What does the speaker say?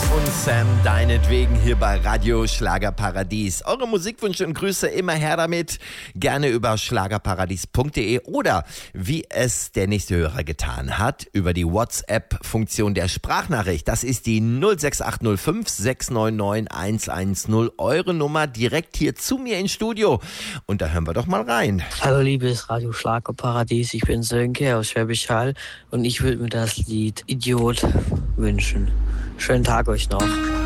und Sam deinetwegen hier bei Radio Schlagerparadies. Eure Musikwünsche und Grüße immer her damit. Gerne über schlagerparadies.de oder wie es der nächste Hörer getan hat, über die WhatsApp-Funktion der Sprachnachricht. Das ist die 06805 699 110. Eure Nummer direkt hier zu mir ins Studio. Und da hören wir doch mal rein. Hallo liebes Radio Schlagerparadies, ich bin Sönke aus Schwäbisch Hall und ich würde mir das Lied Idiot wünschen. Schönen Tag euch noch.